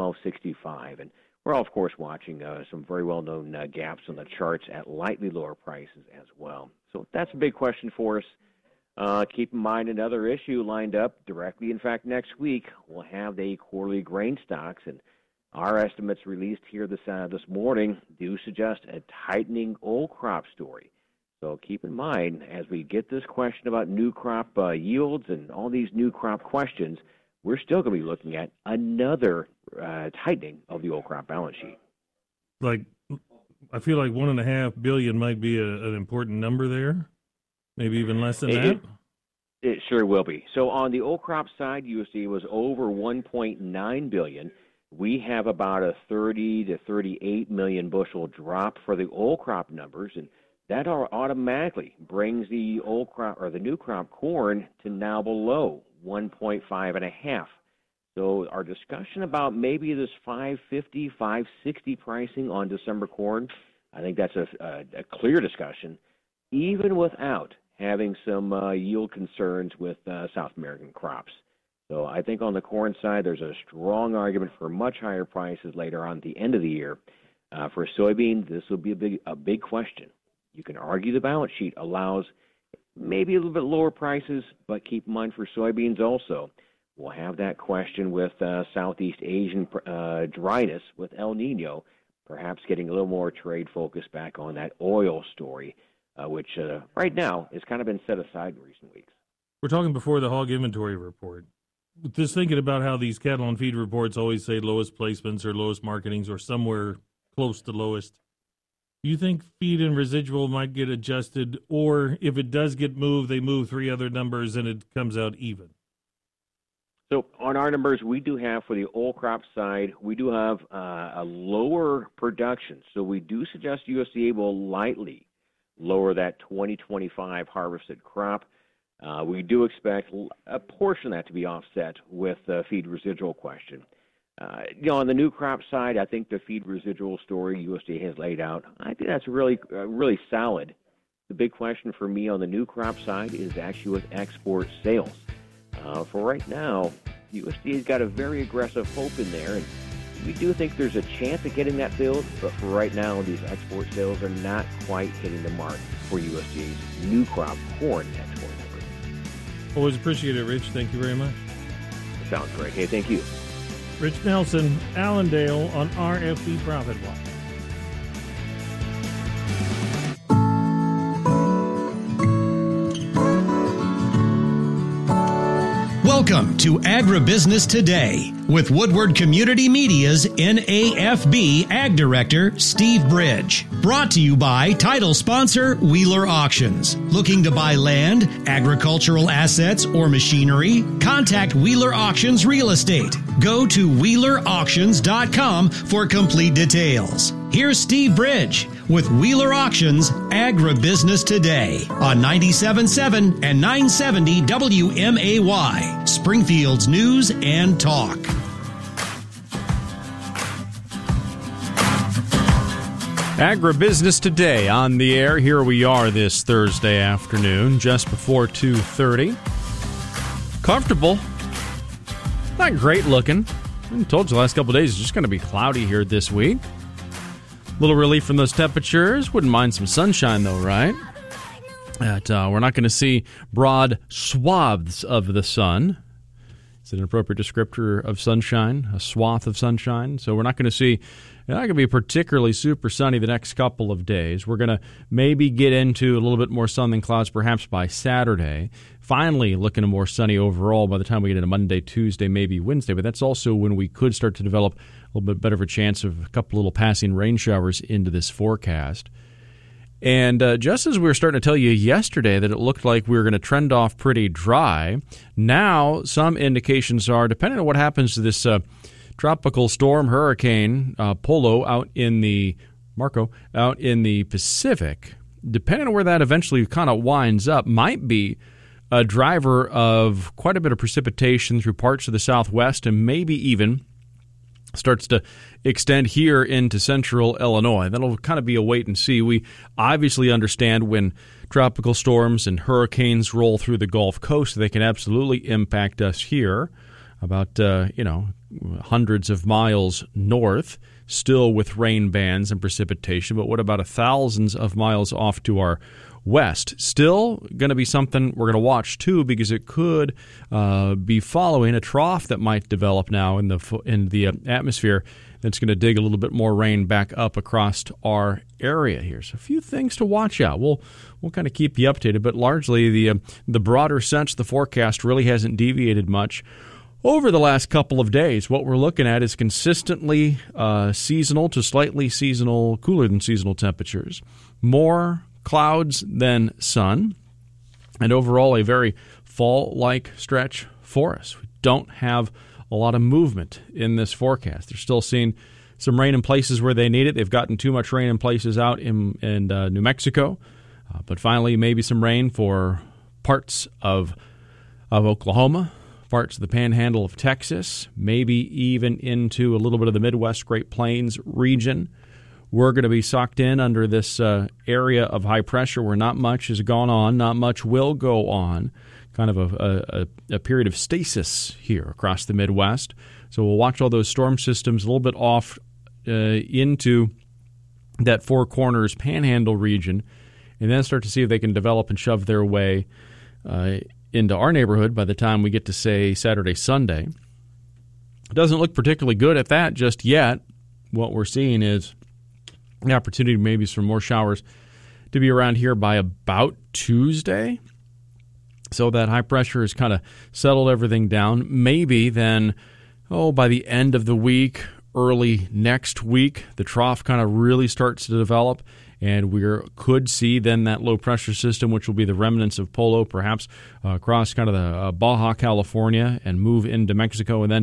1265. And we're all, of course, watching some very well-known gaps on the charts at lightly lower prices as well. So that's a big question for us. Keep in mind another issue lined up directly. In fact, next week we'll have the quarterly grain stocks, and our estimates released here this morning do suggest a tightening old crop story. So keep in mind, as we get this question about new crop yields and all these new crop questions, we're still going to be looking at another tightening of the old crop balance sheet. Like, I feel like $1.5 billion might be an important number there, maybe even less than that. It sure will be. So on the old crop side, USDA was over $1.9 billion. We have about a 30 to 38 million bushel drop for the old crop numbers, and that automatically brings the old crop or the new crop corn to now below 1.5. So our discussion about maybe this 550, 560 pricing on December corn, I think that's a clear discussion, even without having some yield concerns with South American crops. So I think on the corn side, there's a strong argument for much higher prices later on at the end of the year. For soybeans, this will be a big question. You can argue the balance sheet allows maybe a little bit lower prices, but keep in mind for soybeans also, we'll have that question with Southeast Asian dryness with El Nino, perhaps getting a little more trade focus back on that oil story, which right now has kind of been set aside in recent weeks. We're talking before the hog inventory report. Just thinking about how these cattle on feed reports always say lowest placements or lowest marketings or somewhere close to lowest. Do you think feed and residual might get adjusted, or if it does get moved, they move 3 other numbers and it comes out even? So on our numbers, we do have for the old crop side, we do have a lower production. So we do suggest USDA will lightly lower that 2025 harvested crop. We do expect a portion of that to be offset with the feed residual question. On the new crop side, I think the feed residual story USDA has laid out, I think that's really solid. The big question for me on the new crop side is actually with export sales. For right now, USDA's got a very aggressive hope in there, and we do think there's a chance of getting that filled, but for right now, these export sales are not quite hitting the mark for USDA's new crop corn export number. Always appreciate it, Rich. Thank you very much. Sounds great. Hey, thank you. Rich Nelson, Allendale on RFD Profit Watch. Welcome to Agribusiness Today with Woodward Community Media's NAFB Ag Director, Steve Bridge. Brought to you by title sponsor Wheeler Auctions. Looking to buy land, agricultural assets, or machinery? Contact Wheeler Auctions Real Estate. Go to WheelerAuctions.com for complete details. Here's Steve Bridge with Wheeler Auctions Agribusiness Today on 97.7 and 970 WMAY, Springfield's News and Talk. Agribusiness Today on the air. Here we are this Thursday afternoon, just before 2:30. Comfortable. Not great looking. I told you the last couple of days it's just going to be cloudy here this week. Little relief from those temperatures. Wouldn't mind some sunshine, though, right? We're not going to see broad swaths of the sun. It's an appropriate descriptor of sunshine, a swath of sunshine. So we're not going to see, not going to be particularly super sunny the next couple of days. We're going to maybe get into a little bit more sun than clouds perhaps by Saturday. Finally looking more sunny overall by the time we get into Monday, Tuesday, maybe Wednesday. But that's also when we could start to develop a little bit better of a chance of a couple little passing rain showers into this forecast. And just as we were starting to tell you yesterday that it looked like we were going to trend off pretty dry, now some indications are, depending on what happens to this tropical storm hurricane Polo out in the Pacific, depending on where that eventually kind of winds up, might be a driver of quite a bit of precipitation through parts of the Southwest and maybe even starts to extend here into central Illinois. That'll kind of be a wait and see. We obviously understand when tropical storms and hurricanes roll through the Gulf Coast, they can absolutely impact us here about, hundreds of miles north, still with rain bands and precipitation. But what about thousands of miles off to our west? Still going to be something we're going to watch too, because it could be following a trough that might develop now in the atmosphere that's going to dig a little bit more rain back up across our area here. So a few things to watch out. We'll kind of keep you updated, but largely the broader sense, the forecast really hasn't deviated much over the last couple of days. What we're looking at is consistently seasonal to slightly seasonal, cooler than seasonal temperatures. More clouds than sun, and overall a very fall-like stretch for us. We don't have a lot of movement in this forecast. They're still seeing some rain in places where they need it. They've gotten too much rain in places out in New Mexico, but finally maybe some rain for parts of Oklahoma, parts of the panhandle of Texas, maybe even into a little bit of the Midwest Great Plains region. We're going to be sucked in under this area of high pressure where not much has gone on, not much will go on, kind of a period of stasis here across the Midwest. So we'll watch all those storm systems a little bit off into that Four Corners panhandle region, and then start to see if they can develop and shove their way into our neighborhood by the time we get to, say, Saturday, Sunday. It doesn't look particularly good at that just yet. What we're seeing is the opportunity maybe for more showers to be around here by about Tuesday. So that high pressure has kind of settled everything down. Maybe then, by the end of the week, early next week, the trough kind of really starts to develop, and we could see then that low pressure system, which will be the remnants of Polo, perhaps across kind of the Baja California and move into Mexico, and then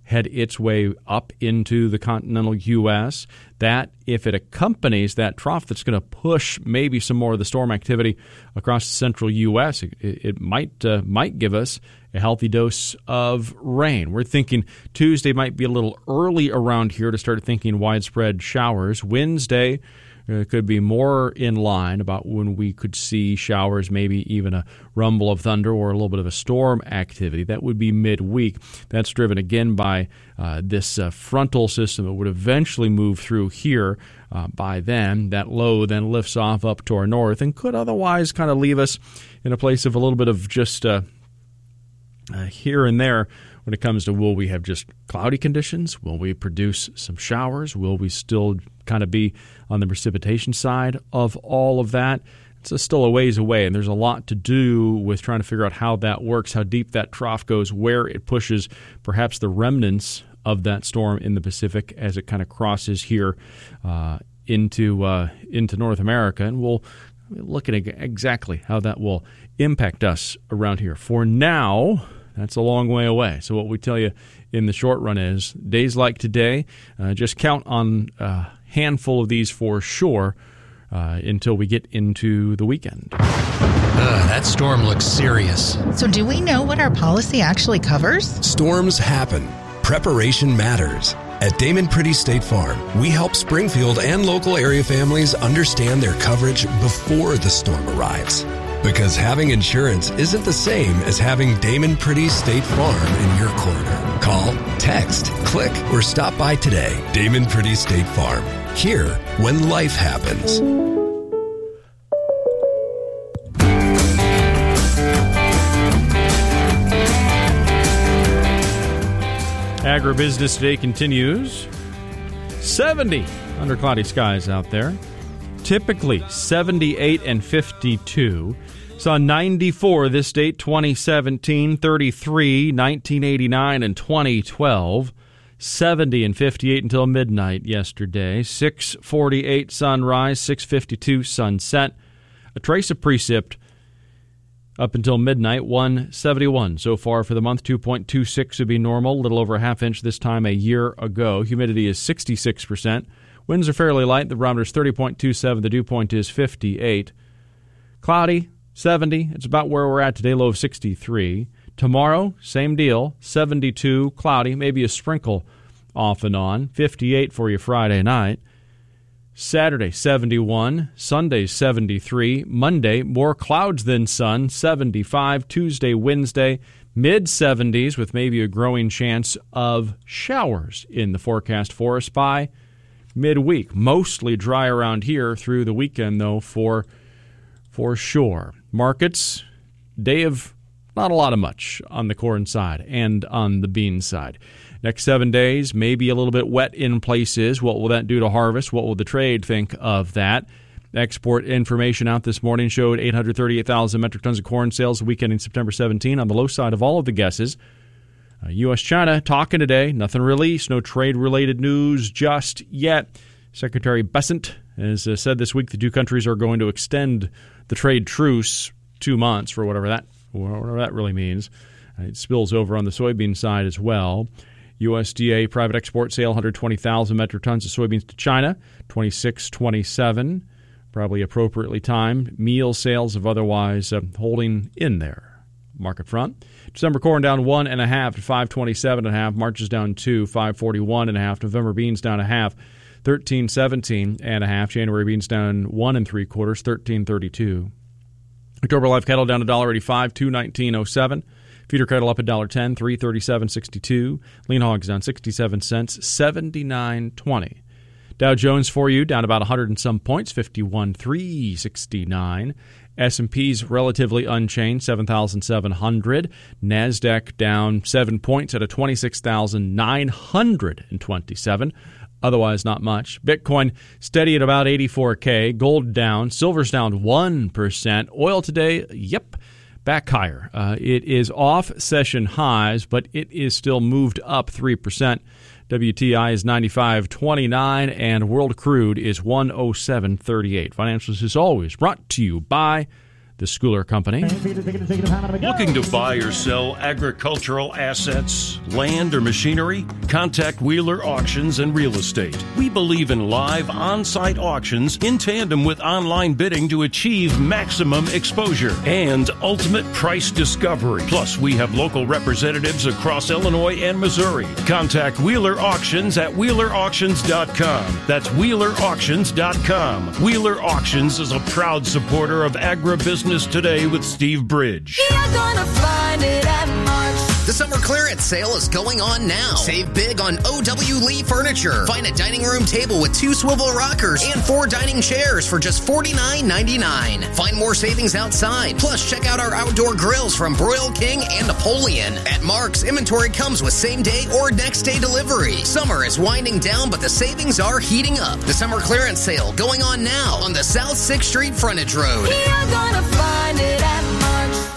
head its way up into the continental U.S. That, if it accompanies that trough that's going to push maybe some more of the storm activity across the central U.S., it might give us a healthy dose of rain. We're thinking Tuesday might be a little early around here to start thinking widespread showers. Wednesday could be more in line about when we could see showers, maybe even a rumble of thunder or a little bit of a storm activity. That would be midweek. That's driven again by this frontal system that would eventually move through here by then. That low then lifts off up to our north and could otherwise kind of leave us in a place of a little bit of just here and there when it comes to, will we have just cloudy conditions? Will we produce some showers? Will we still kind of be on the precipitation side of all of that? It's still a ways away, and there's a lot to do with trying to figure out how that works, how deep that trough goes, where it pushes perhaps the remnants of that storm in the Pacific as it kind of crosses here into North America. And we'll look at exactly how that will impact us around here. For now, that's a long way away. So what we tell you in the short run is days like today, just count on a handful of these for sure until we get into the weekend. That storm looks serious. So do we know what our policy actually covers? Storms happen. Preparation matters. At Damon Pretty State Farm, we help Springfield and local area families understand their coverage before the storm arrives. Because having insurance isn't the same as having Damon Pretty State Farm in your corner. Call, text, click, or stop by today. Damon Pretty State Farm. Here when life happens. Agribusiness Today continues. 70 under cloudy skies out there. Typically 78 and 52. Saw 94 this date, 2017, 33, 1989, and 2012. 70 and 58 until midnight yesterday. 6:48 sunrise, 6:52 sunset. A trace of precip up until midnight, 171 so far for the month. 2.26 would be normal, a little over a half inch this time a year ago. Humidity is 66%. Winds are fairly light. The barometer is 30.27. The dew point is 58. Cloudy, 70. It's about where we're at today, low of 63. Tomorrow, same deal, 72, cloudy, maybe a sprinkle off and on. 58 for you Friday night. Saturday, 71. Sunday, 73. Monday, more clouds than sun, 75. Tuesday, Wednesday, mid-70s with maybe a growing chance of showers in the forecast for us by midweek. Mostly dry around here through the weekend, though, for sure. Markets, day of not a lot of much on the corn side and on the bean side. Next 7 days, maybe a little bit wet in places. What will that do to harvest? What will the trade think of that? Export information out this morning showed 838,000 metric tons of corn sales the weekend in September 17 on the low side of all of the guesses. U.S.-China talking today. Nothing released. No trade-related news just yet. Secretary Bessent has said this week the two countries are going to extend the trade truce 2 months for whatever that really means. It spills over on the soybean side as well. USDA private export sale, 120,000 metric tons of soybeans to China, 26-27, probably appropriately timed. Meal sales of otherwise holding in there. Market front. December corn down 1.5 to 527.5. March is down 2, 541.5. November beans down 0.5, 1317.5. January beans down 1 3/4, 1332. October live cattle down $1.85, 219.07. Feeder cattle up $1.10, 337.62. Lean hogs down 67 cents, 79.20. Dow Jones for you down about 100 and some points, 51,369. S&P's relatively unchanged, 7,700. NASDAQ down 7 points at a 26,927. Otherwise, not much. Bitcoin steady at about 84K. Gold down. Silver's down 1%. Oil today, back higher. It is off session highs, but it is still moved up 3%. WTI is 95.29, and world crude is 107.38. Financials, as always, brought to you by the Schooler Company. Looking to buy or sell agricultural assets, land, or machinery? Contact Wheeler Auctions and Real Estate. We believe in live on-site auctions in tandem with online bidding to achieve maximum exposure and ultimate price discovery. Plus, we have local representatives across Illinois and Missouri. Contact Wheeler Auctions at WheelerAuctions.com. That's WheelerAuctions.com. Wheeler Auctions is a proud supporter of agribusiness today with Steve Bridge. You're gonna find it at Mark's. The summer clearance sale is going on now. Save big on O.W. Lee Furniture. Find a dining room table with 2 swivel rockers and 4 dining chairs for just $49.99. Find more savings outside. Plus, check out our outdoor grills from Broil King and Napoleon. At Mark's, inventory comes with same-day or next-day delivery. Summer is winding down, but the savings are heating up. The summer clearance sale going on now on the South 6th Street Frontage Road. You're gonna find it at Mark's.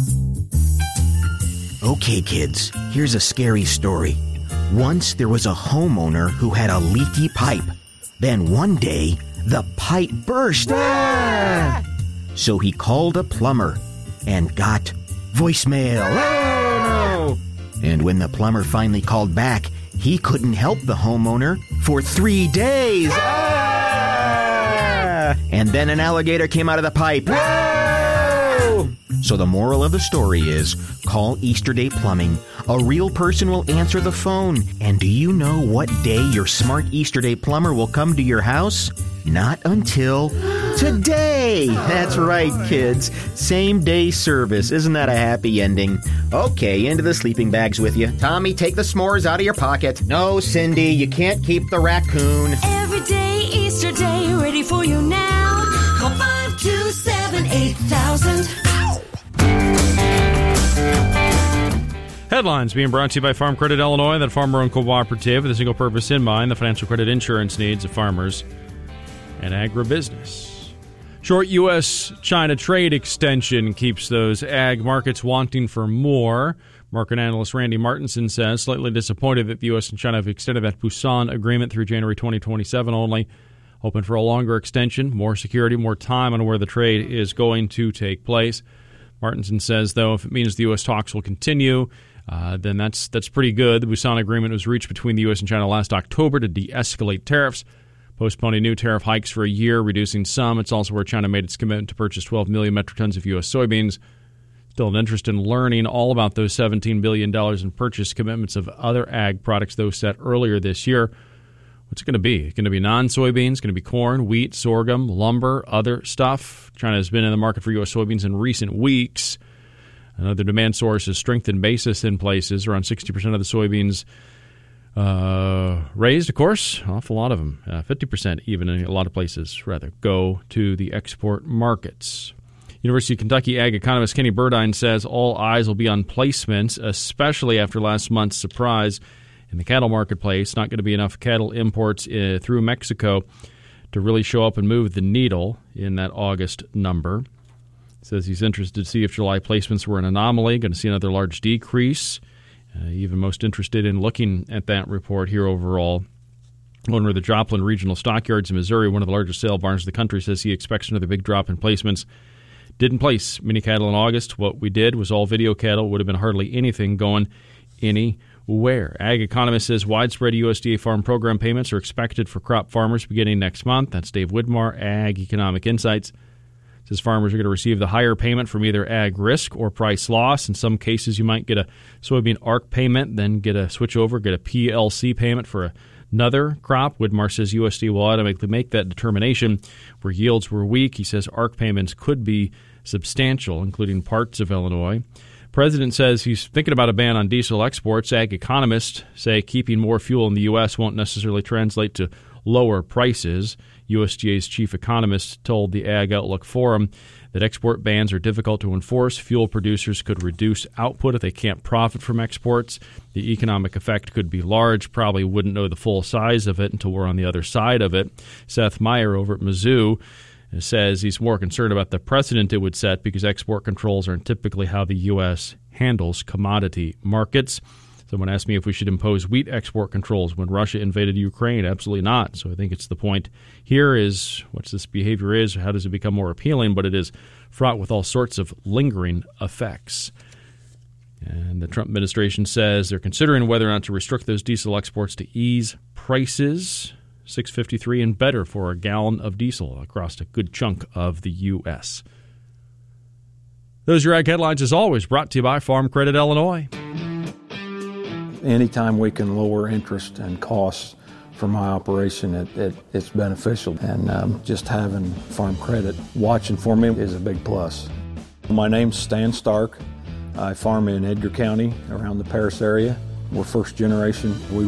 Okay, kids, here's a scary story. Once there was a homeowner who had a leaky pipe. Then one day, the pipe burst. So he called a plumber and got voicemail. Oh, no! And when the plumber finally called back, he couldn't help the homeowner for 3 days. And then an alligator came out of the pipe. So the moral of the story is, call Easter Day Plumbing. A real person will answer the phone. And do you know what day your smart Easter Day plumber will come to your house? Not until today. That's right, kids. Same day service. Isn't that a happy ending? Okay, into the sleeping bags with you. Tommy, take the s'mores out of your pocket. No, Cindy, you can't keep the raccoon. Every day, Easter Day, ready for you now. Call 527-8000. Headlines being brought to you by Farm Credit Illinois, that farmer-owned cooperative with a single purpose in mind, the financial credit insurance needs of farmers and agribusiness. Short U.S.-China trade extension keeps those ag markets wanting for more. Market analyst Randy Martinson says, slightly disappointed that the U.S. and China have extended that Busan agreement through January 2027 only, hoping for a longer extension, more security, more time on where the trade is going to take place. Martinson says, though, if it means the U.S. talks will continue, then that's pretty good. The Busan agreement was reached between the U.S. and China last October to de-escalate tariffs, postponing new tariff hikes for a year, reducing some. It's also where China made its commitment to purchase 12 million metric tons of U.S. soybeans. Still an interest in learning all about those $17 billion in purchase commitments of other ag products, those set earlier this year. What's it going to be? It's going to be non-soybeans, going to be corn, wheat, sorghum, lumber, other stuff. China has been in the market for U.S. soybeans in recent weeks. Another demand source is strengthened basis in places. Around 60% of the soybeans raised, of course, an awful lot of them, 50% even in a lot of places, rather, go to the export markets. University of Kentucky ag economist Kenny Burdine says all eyes will be on placements, especially after last month's surprise in the cattle marketplace. Not going to be enough cattle imports through Mexico to really show up and move the needle in that August number. Says he's interested to see if July placements were an anomaly. Going to see another large decrease. Even most interested in looking at that report here overall. Owner of the Joplin Regional Stockyards in Missouri, one of the largest sale barns in the country, says he expects another big drop in placements. Didn't place many cattle in August. What we did was all video cattle. Would have been hardly anything going anywhere. Ag economist says widespread USDA farm program payments are expected for crop farmers beginning next month. That's Dave Widmar, Ag Economic Insights. Says farmers are going to receive the higher payment from either ag risk or price loss. In some cases, you might get a soybean ARC payment, then get a switchover, get a PLC payment for another crop. Widmar says USDA will automatically make that determination. Where yields were weak, he says ARC payments could be substantial, including parts of Illinois. President says he's thinking about a ban on diesel exports. Ag economists say keeping more fuel in the U.S. won't necessarily translate to lower prices. USDA's chief economist told the Ag Outlook Forum that export bans are difficult to enforce. Fuel producers could reduce output if they can't profit from exports. The economic effect could be large. Probably wouldn't know the full size of it until we're on the other side of it. Seth Meyer over at Mizzou says he's more concerned about the precedent it would set because export controls aren't typically how the U.S. handles commodity markets. Someone asked me if we should impose wheat export controls when Russia invaded Ukraine. Absolutely not. So I think it's the point here is what this behavior is, how does it become more appealing, but it is fraught with all sorts of lingering effects. And the Trump administration says they're considering whether or not to restrict those diesel exports to ease prices, $6.53 and better for a gallon of diesel across a good chunk of the U.S. Those are your Ag Headlines, as always, brought to you by Farm Credit Illinois. Anytime we can lower interest and costs for my operation, it's beneficial. And just having Farm Credit watching for me is a big plus. My name's Stan Stark. I farm in Edgar County around the Paris area. We're first generation. We